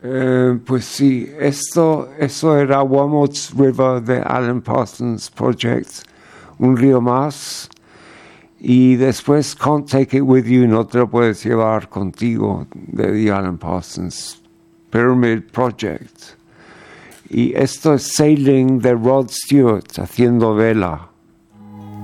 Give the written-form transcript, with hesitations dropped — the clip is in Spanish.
Pues sí, eso era Womot's River de Alan Parsons Project, un río más. Y después Can't Take It With You, no te lo puedes llevar contigo, de The Alan Parsons Pyramid Project. Y esto es Sailing de Rod Stewart, haciendo vela.